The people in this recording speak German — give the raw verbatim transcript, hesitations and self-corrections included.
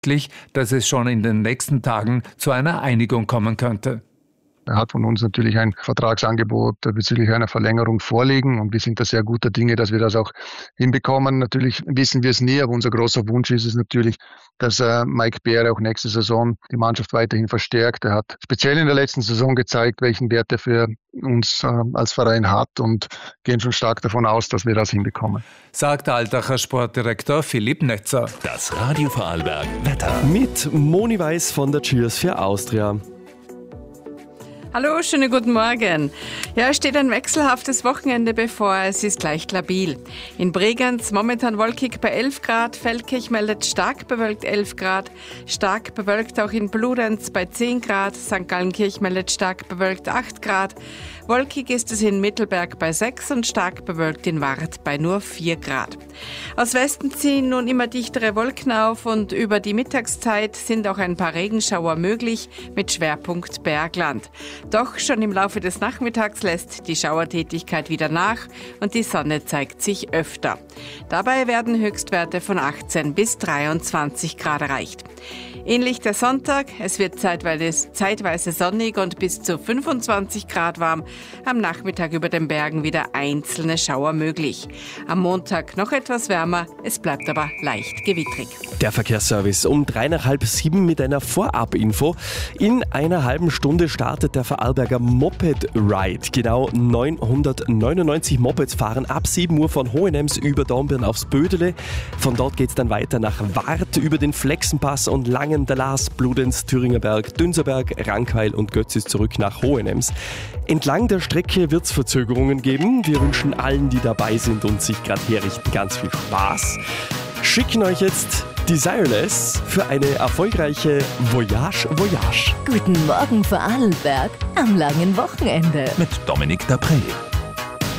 dass es schon in den nächsten Tagen zu einer Einigung kommen könnte. Er hat von uns natürlich ein Vertragsangebot bezüglich einer Verlängerung vorliegen und wir sind da sehr guter Dinge, dass wir das auch hinbekommen. Natürlich wissen wir es nie, aber unser großer Wunsch ist es natürlich, dass äh, Mike Beere auch nächste Saison die Mannschaft weiterhin verstärkt. Er hat speziell in der letzten Saison gezeigt, welchen Wert er für uns äh, als Verein hat und gehen schon stark davon aus, dass wir das hinbekommen. Sagt Altacher Sportdirektor Philipp Netzer. Das Radio Vorarlberg Wetter. Mit Moni Weiß von der Cheers für Austria. Hallo, schönen guten Morgen. Ja, es steht ein wechselhaftes Wochenende bevor. Es ist leicht labil. In Bregenz momentan wolkig bei elf Grad. Feldkirch meldet stark bewölkt elf Grad. Stark bewölkt auch in Bludenz bei zehn Grad. Sankt Gallenkirch meldet stark bewölkt acht Grad. Wolkig ist es in Mittelberg bei sechs und stark bewölkt in Wart bei nur vier Grad. Aus Westen ziehen nun immer dichtere Wolken auf und über die Mittagszeit sind auch ein paar Regenschauer möglich mit Schwerpunkt Bergland. Doch schon im Laufe des Nachmittags lässt die Schauertätigkeit wieder nach und die Sonne zeigt sich öfter. Dabei werden Höchstwerte von achtzehn bis dreiundzwanzig Grad erreicht. Ähnlich der Sonntag, es wird zeitweise, zeitweise sonnig und bis zu fünfundzwanzig Grad warm. Am Nachmittag über den Bergen wieder einzelne Schauer möglich. Am Montag noch etwas wärmer, es bleibt aber leicht gewittrig. Der Verkehrsservice um drei nach halb sieben mit einer Vorab-Info. In einer halben Stunde startet der Vorarlberger Moped Ride. Genau neunhundertneunundneunzig Mopeds fahren ab sieben Uhr von Hohenems über Dornbirn aufs Bödele. Von dort geht es dann weiter nach Wart über den Flexenpass und Langen, der Laas, Bludenz, Thüringer Berg, Dünserberg, Rankweil und Götzis zurück nach Hohenems. Entlang der Strecke wird es Verzögerungen geben. Wir wünschen allen, die dabei sind und sich gerade herrichten, ganz viel Spaß. Schicken euch jetzt Desireless für eine erfolgreiche Voyage Voyage. Guten Morgen Vorarlberg am langen Wochenende. Mit Dominik Dapré.